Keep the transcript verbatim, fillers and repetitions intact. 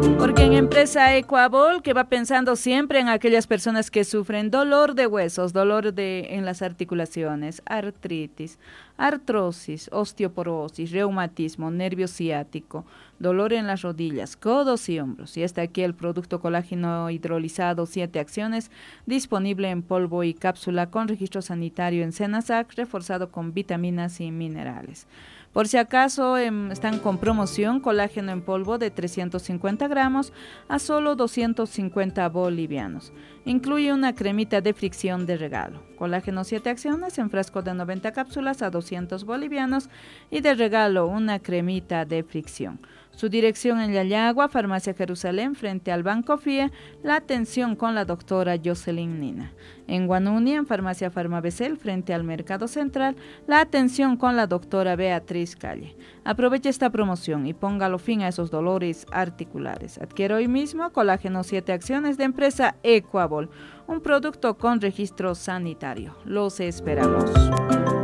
Porque en empresa Equabol, que va pensando siempre en aquellas personas que sufren dolor de huesos, dolor de, en las articulaciones, artritis, artrosis, osteoporosis, reumatismo, nervio ciático, dolor en las rodillas, codos y hombros. Y está aquí el producto colágeno hidrolizado siete acciones, disponible en polvo y cápsula con registro sanitario en Senasac, reforzado con vitaminas y minerales. Por si acaso eh, están con promoción, colágeno en polvo de trescientos cincuenta gramos a solo doscientos cincuenta bolivianos. Incluye una cremita de fricción de regalo. Colágeno siete acciones en frasco de noventa cápsulas a doscientos bolivianos y de regalo una cremita de fricción. Su dirección en Yayagua, Farmacia Jerusalén, frente al Banco F I E, la atención con la doctora Jocelyn Nina. En Guanuni, en Farmacia Farmabecel, frente al Mercado Central, la atención con la doctora Beatriz Calle. Aproveche esta promoción y póngalo fin a esos dolores articulares. Adquiere hoy mismo colágeno siete acciones de empresa Equabol, un producto con registro sanitario. Los esperamos.